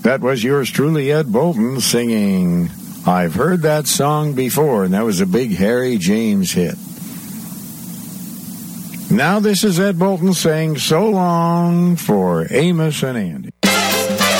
That was yours truly, Ed Bolton, singing I've Heard That Song Before, and that was a big Harry James hit. Now this is Ed Bolton saying so long for Amos and Andy.